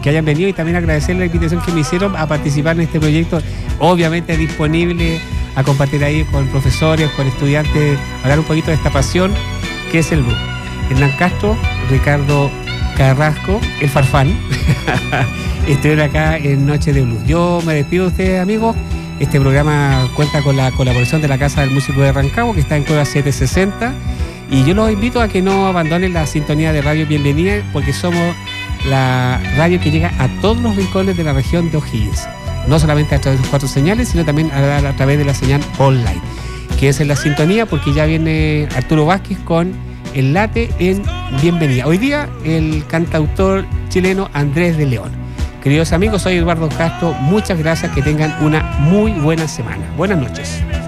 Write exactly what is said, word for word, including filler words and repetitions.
que hayan venido y también agradecer la invitación que me hicieron a participar en este proyecto, obviamente disponible a compartir ahí con profesores, con estudiantes, hablar un poquito de esta pasión que es el blues. Hernán Castro, Ricardo Carrasco, el Farfán, estuvieron acá en Noche de Blues. Yo me despido de ustedes, amigos. Este programa cuenta con la colaboración de la Casa del Músico de Rancagua, que está en Cueva setecientos sesenta, y yo los invito a que no abandonen la sintonía de Radio Bienvenida, porque somos la radio que llega a todos los rincones de la región de O'Higgins, no solamente a través de los cuatro señales, sino también a, a través de la señal online, que es en la sintonía, porque ya viene Arturo Vázquez con el late en Bienvenida. Hoy día el cantautor chileno Andrés de León. Queridos amigos, soy Eduardo Castro, muchas gracias, que tengan una muy buena semana. Buenas noches.